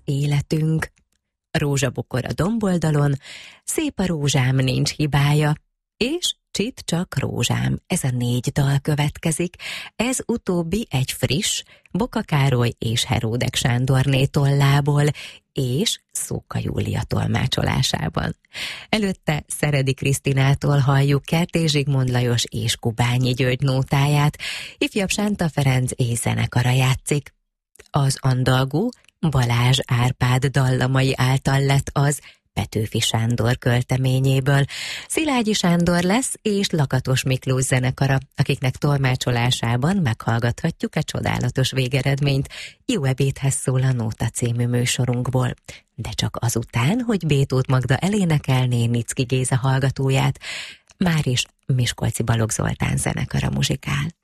életünk. Rózsabokor a domboldalon, szép a rózsám, nincs hibája, és Csit csak rózsám. Ez a 4 dal következik. Ez utóbbi egy friss, Boka Károly és Heródek Sándorné tollából, és Szóka Júlia tolmácsolásában. Előtte Szeredi Krisztinától halljuk Kertész Zsigmond Lajos és Kubányi György nótáját, ifjabb Sánta Ferenc és zenekara játszik. Az andalgó Balázs Árpád dallamai által lett az Petőfi Sándor költeményéből. Szilágyi Sándor lesz és Lakatos Miklós zenekara, akiknek tolmácsolásában meghallgathatjuk a csodálatos végeredményt. Jó ebédhez szól a Nóta című műsorunkból. De csak azután, hogy Bétót Magda elénekelné Nicki Géza hallgatóját, már is Miskolci Balogh Zoltán zenekara muzsikál.